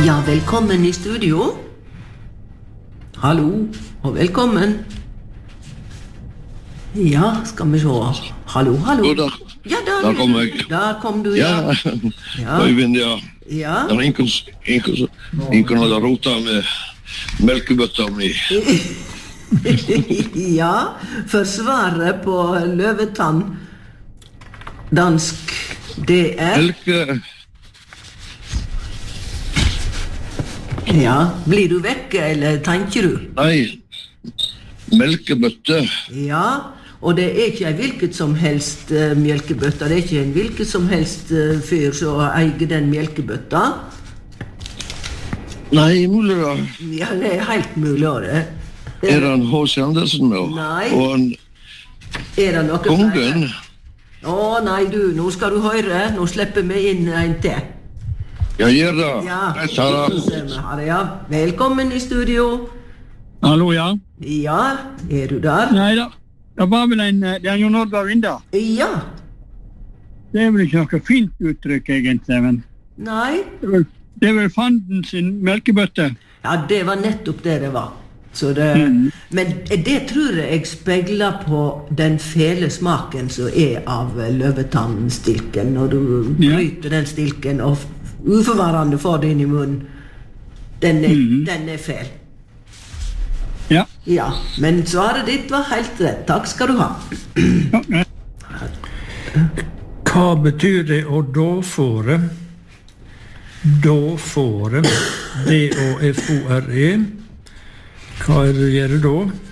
Ja, velkommen i studio. Hallo, og velkommen. Ja, skal vi se. Hallo, hallo. Jo, Ja, der kom jeg. Der kom du, ja. Øyvind, ja. Ja. Det er ingen hadde rota med melkebøtta mi. Ja, forsvaret på løvetann. Dansk, det Ja, blir du vekk, eller tenker du? Nei, melkebøtte. Ja, og det er ikke en hvilket som helst mjølkebøtta. Det er ikke en hvilket som helst fyr som eier den mjølkebøtta. Nei, mulig da. Ja, det er helt mulig å det. Er han H.C. Andersen nå? Nei. Og han Er det noe kongen? Å, nei du, nå skal du høre. Nå slipper vi inn en til. Ja, gjør det. Ja, Sara. ja. Velkommen i studio. Hallo, ja. Ja, er du der? Nei da, det var vel det er Jon Oddvar Vinda. Ja. Det er vel ikke noe fint uttrykk egentlig, men Nei. det er vel fanden sin melkebøtte. Ja, det var nettopp det det var. Så det, men det tror jeg spegler på den fele smaken som er av løvetannstilken. Når du bryter den stilken og uforvarende får det inn i munnen. Den er fel. Ja. Ja, men svaret ditt var helt rett. Takk skal du ha. Hva betyr det å dåfåre? Dåfåre. D-å-f-o-r-e. Hva er det du gjør da?